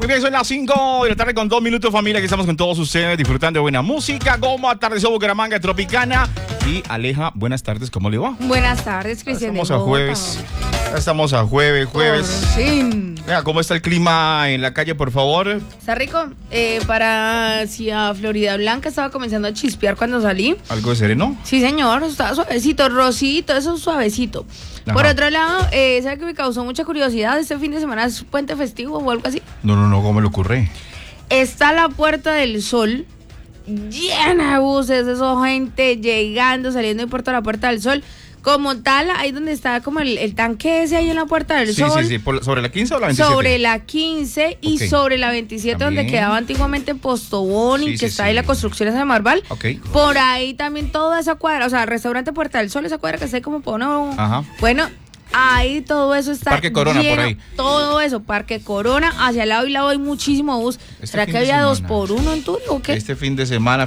Muy bien, son las 5 de la tarde con 2 minutos, familia. Aquí estamos con todos ustedes disfrutando de buena música. Como atardeció Bucaramanga Tropicana. Y Aleja, buenas tardes, ¿cómo le va? Buenas tardes, Cristian. Estamos a jueves. Estamos a jueves. Sí. Mira, ¿cómo está el clima en la calle, por favor? Está rico. Para hacia Florida Blanca estaba comenzando a chispear cuando salí. ¿Algo de sereno? Sí, señor. Estaba suavecito, rosito, eso es suavecito. Ajá. Por otro lado, ¿sabe que me causó mucha curiosidad? Este fin de semana es puente festivo o algo así. No, ¿cómo le ocurre? Está la Puerta del Sol llena de buses, eso gente llegando, saliendo y por la Puerta del Sol. Como tal, ahí donde está como el tanque ese ahí en la Puerta del Sol. Sí. ¿Sobre la 15 o la 27? Sobre la 15 y sobre la 27, también. Donde quedaba antiguamente Postobón y que está ahí la construcción esa de Marval. Por ahí también toda esa cuadra, o sea, restaurante Puerta del Sol, esa cuadra que está ahí como por uno. Ajá. Bueno, ahí todo eso está Parque Corona, lleno, por ahí. Todo eso, Parque Corona, hacia el lado y lado hay muchísimo bus. ¿Será que había 2x1 en Turi o qué? Este fin de semana,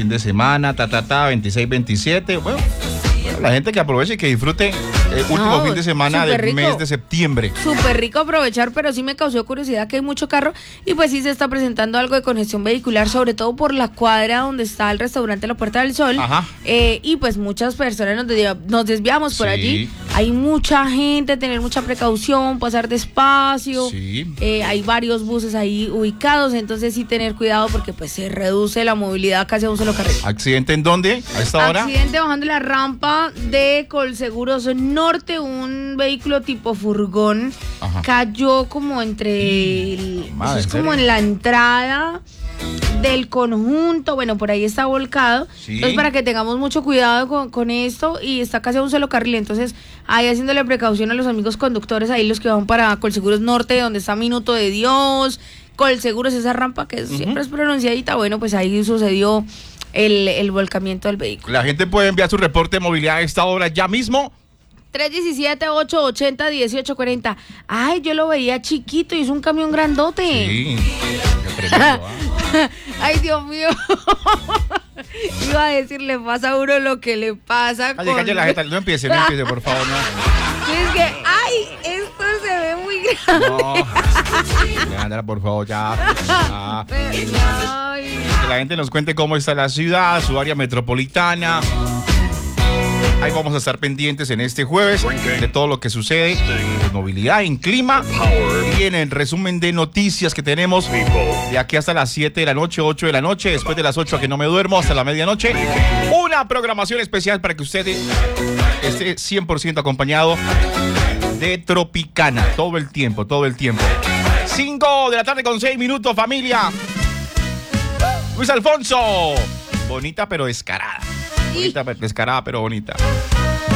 26, 27, bueno, la gente que aproveche y que disfrute el último fin de semana del mes de septiembre. Súper rico aprovechar, pero sí me causó curiosidad que hay mucho carro y pues sí se está presentando algo de congestión vehicular, sobre todo por la cuadra donde está el restaurante La Puerta del Sol. Ajá. Y pues muchas personas nos desviamos por allí. Hay mucha gente, tener mucha precaución, pasar despacio. Sí. Hay varios buses ahí ubicados, entonces sí tener cuidado porque pues se reduce la movilidad casi a un solo carril. ¿Accidente en dónde a esta hora? Accidente bajando la rampa de Colseguros Norte, un vehículo tipo furgón. Ajá. Cayó como entre Madre, es como en la entrada del conjunto, bueno, por ahí está volcado. Sí. Entonces para que tengamos mucho cuidado con esto, y está casi a un solo carril, entonces ahí haciéndole precaución a los amigos conductores, ahí los que van para Colseguros Norte, donde está Minuto de Dios, Colseguros, esa rampa que siempre es pronunciadita, bueno, pues ahí sucedió el volcamiento del vehículo. La gente puede enviar su reporte de movilidad a esta hora ya mismo. 317-880-1840. Ay, yo lo veía chiquito y es un camión grandote. Sí, qué tremendo, Ay, Dios mío. Iba a decir, le pasa a uno lo que le pasa. Calle la jeta, no empiece, por favor, no. Es que, ay, esto se ve muy grande. No, Andrea, por favor, ya. Que la gente nos cuente cómo está la ciudad, su área metropolitana. Ahí vamos a estar pendientes en este jueves de todo lo que sucede en movilidad, en clima y en el resumen de noticias que tenemos de aquí hasta las 7 de la noche, 8 de la noche, después de las 8 a que no me duermo, hasta la medianoche. Una programación especial para que usted esté 100% acompañado de Tropicana, todo el tiempo. 5 de la tarde con 6 minutos, familia. Luis Alfonso, bonita pero descarada. Bonita, descarada, pero bonita.